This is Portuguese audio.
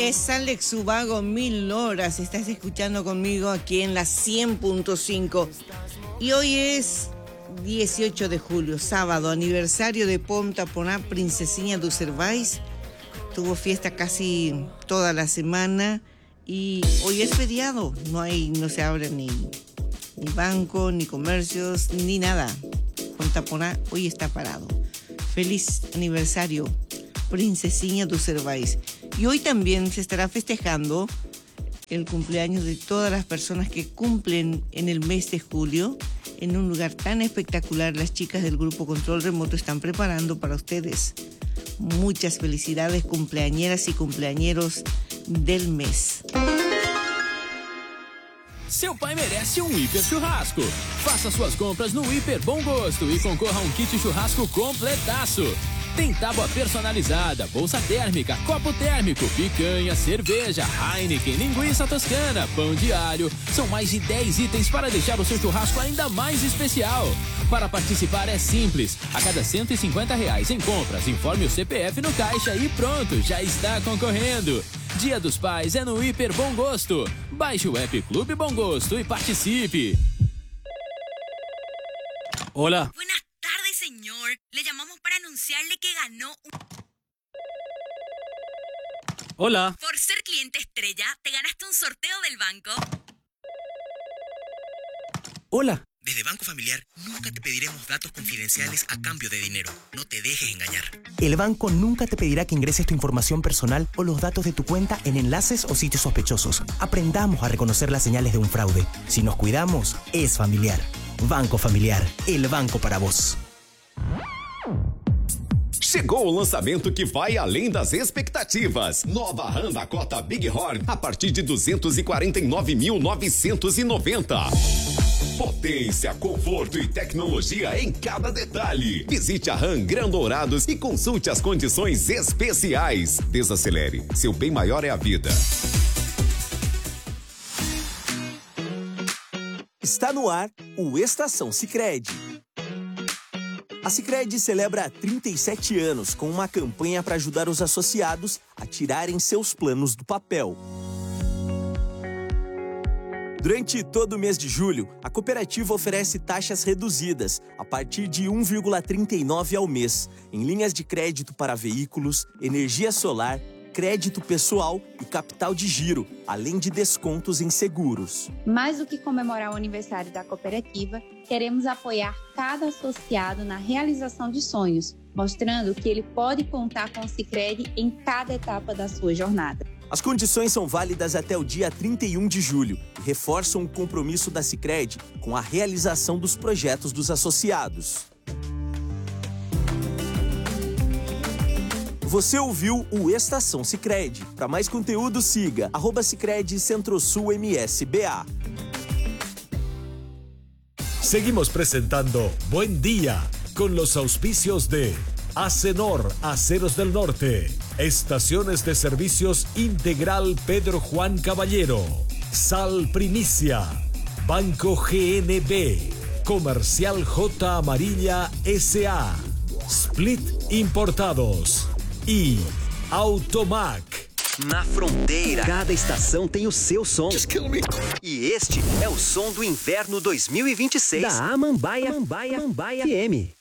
es Alex Ubago, 1000 horas. Estás escuchando conmigo aquí en la 100.5. Y hoy es 18 de julio, sábado, aniversario de Ponta Poná, Princesinha do Cervais. Tuvo fiesta casi toda la semana y hoy es feriado. No se abre ni banco, ni comercios, ni nada. Ponta Poná hoy está parado. Feliz aniversario, Princesinha do Cervais. Y hoy también se estará festejando el cumpleaños de todas las personas que cumplen en el mes de julio. En un lugar tan espectacular, las chicas del Grupo Control Remoto están preparando para ustedes. Muchas felicidades, cumpleañeras y cumpleañeros del mes. Seu pai merece hiper churrasco. Faça suas compras no Hiper Bom Gosto e concorra a kit churrasco completaço. Tem tábua personalizada, bolsa térmica, copo térmico, picanha, cerveja, Heineken, linguiça toscana, pão de alho. São mais de 10 itens para deixar o seu churrasco ainda mais especial. Para participar é simples. A cada R$150 em compras, informe o CPF no caixa e pronto, já está concorrendo. Dia dos Pais é no Hiper Bom Gosto. Baixe o app Clube Bom Gosto e participe. Hola. Buenas tardes, señor. Le llamamos para anunciarle que ganó Hola. Por ser cliente estrella, te ganaste un sorteo del banco. Hola. Desde Banco Familiar, nunca te pediremos datos confidenciales a cambio de dinero. No te dejes engañar. El banco nunca te pedirá que ingreses tu información personal o los datos de tu cuenta en enlaces o sitios sospechosos. Aprendamos a reconocer las señales de un fraude. Si nos cuidamos, es familiar. Banco Familiar, el banco para vos. Chegou o lançamento que vai além das expectativas. Nova RAM Dakota Big Horn a partir de 249.990. Potência, conforto e tecnologia em cada detalhe. Visite a RAM Gran Dourados e consulte as condições especiais. Desacelere, seu bem maior é a vida. Está no ar o Estação Sicredi. A Sicredi celebra 37 anos com uma campanha para ajudar os associados a tirarem seus planos do papel. Durante todo o mês de julho, a cooperativa oferece taxas reduzidas, a partir de 1,39 ao mês, em linhas de crédito para veículos, energia solar, crédito pessoal e capital de giro, além de descontos em seguros. Mais do que comemorar o aniversário da cooperativa, queremos apoiar cada associado na realização de sonhos, mostrando que ele pode contar com o Sicredi em cada etapa da sua jornada. As condições são válidas até o dia 31 de julho e reforçam o compromisso da Sicredi com a realização dos projetos dos associados. Você ouviu o Estação Sicredi. Para mais conteúdo, siga @Sicredi Centro-Sul MSBA. Seguimos presentando Buen Día con los auspicios de Acenor, Aceros del Norte, Estaciones de Servicios Integral Pedro Juan Caballero, Sal Primicia, Banco GNB, Comercial J Amarilla S.A., Split Importados e Automac. Na fronteira, cada estação tem o seu som. E este é o som do inverno 2026 da Amambaia FM.